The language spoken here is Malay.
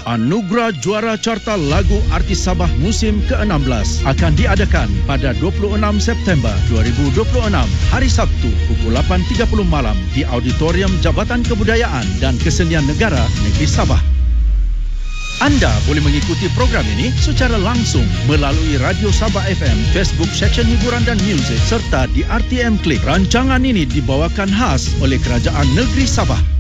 Anugerah Juara Carta Lagu Artis Sabah musim ke-16 akan diadakan pada 26 September 2026, hari Sabtu pukul 8.30 malam di Auditorium Jabatan Kebudayaan dan Kesenian Negara Negeri Sabah. Anda boleh mengikuti program ini secara langsung melalui Radio Sabah FM, Facebook Seksyen Hiburan dan Muzik serta di RTM Klik. Rancangan ini dibawakan khas oleh Kerajaan Negeri Sabah.